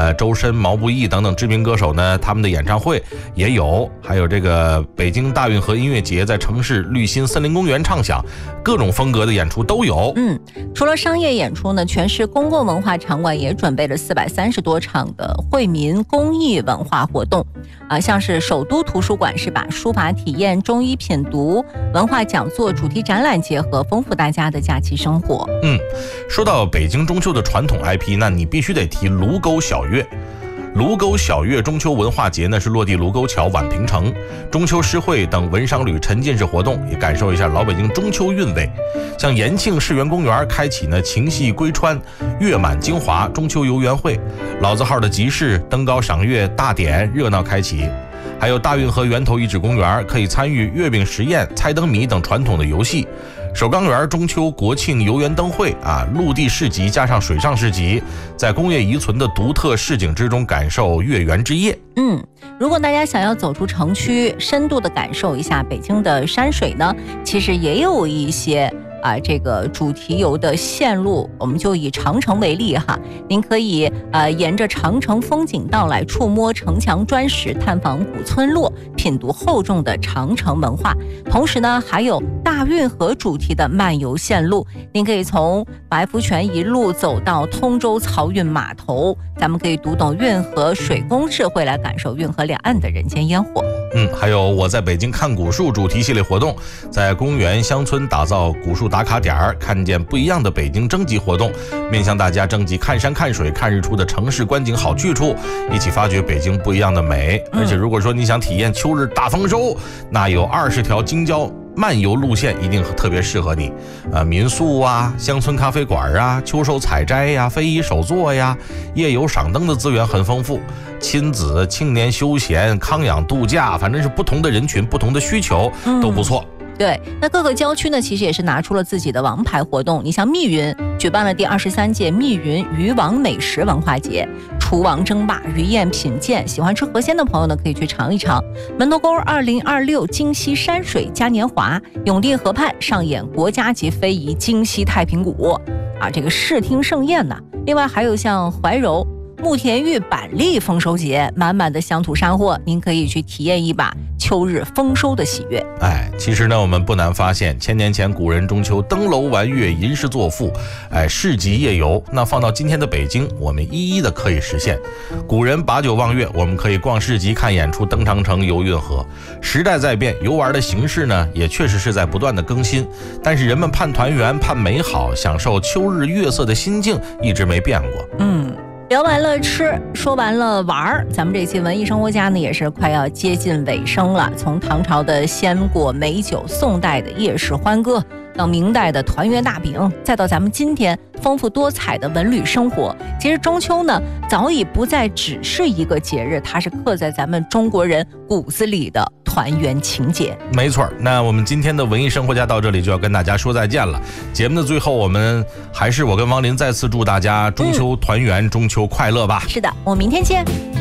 周深、毛不易等等知名歌手呢，他们的演唱会也有，还有这个北京大运河音乐节在城市绿心森林公园唱响，各种风格的演出都有。 除了商业演出呢，全市公共文化场馆也准备了430多场的惠民公益文化活动像是首都图书馆是把书法体验、中医品读、文化讲座、主题展览结合，丰富大家的假期生活。 说到北京中秋的传统 IP， 那你必须得提卢沟晓月。卢沟晓月中秋文化节呢，是落地卢沟桥、宛平城、中秋诗会等文商旅沉浸式活动，也感受一下老北京中秋韵味。像延庆世园公园开启呢情系归川、月满京华中秋游园会，老字号的集市、登高赏月大典热闹开启。还有大运河源头遗址公园，可以参与月饼实验、猜灯谜等传统的游戏。首钢园中秋国庆游园灯会陆地市集加上水上市集，在工业遗存的独特市景之中感受月圆之夜。 如果大家想要走出城区，深度的感受一下北京的山水呢，其实也有一些这个主题游的线路，我们就以长城为例您可以沿着长城风景道来触摸城墙砖石，探访古村落，品读厚重的长城文化。同时呢，还有大运河主题的漫游线路，您可以从白福泉一路走到通州漕运码头，咱们可以读懂运河水工智慧，来感受运河两岸的人间烟火。 还有我在北京看古树主题系列活动，在公园乡村打造古树打卡点，看见不一样的北京征集活动，面向大家征集看山看水看日出的城市观景好去处，一起发掘北京不一样的美。而且如果说你想体验秋日大丰收，那有20条京郊漫游路线一定特别适合你民宿乡村咖啡馆秋收采摘非遗手作夜游赏灯的资源很丰富，亲子、青年休闲、康养度假，反正是不同的人群、不同的需求都不错。 对，那各个郊区呢，其实也是拿出了自己的王牌活动。你像密云举办了第23届密云鱼王美食文化节，厨王争霸、鱼宴品鉴，喜欢吃河鲜的朋友呢，可以去尝一尝。门头沟2026京西山水嘉年华，永定河畔上演国家级非遗京西太平鼓这个视听盛宴呢。另外还有像怀柔慕田峪板栗丰收节，满满的乡土山货，您可以去体验一把秋日丰收的喜悦。 其实呢，我们不难发现，1000年前古人中秋登楼玩月、吟诗作赋，市集夜游，那放到今天的北京，我们一一的可以实现。古人把酒望月，我们可以逛市集、看演出、登长城、游运河。时代在变，游玩的形式呢，也确实是在不断的更新，但是人们盼团圆、盼美好、享受秋日月色的心境一直没变过。 聊完了吃，说完了玩，咱们这期文艺生活家呢也是快要接近尾声了。从唐朝的鲜果美酒，宋代的夜市欢歌，到明代的团圆大饼，再到咱们今天丰富多彩的文旅生活，其实中秋呢早已不再只是一个节日，它是刻在咱们中国人骨子里的团圆情节。 没错，那我们今天的文艺生活家到这里就要跟大家说再见了。节目的最后，我跟王林再次祝大家中秋团圆，中秋快乐吧。 是的，我们明天见。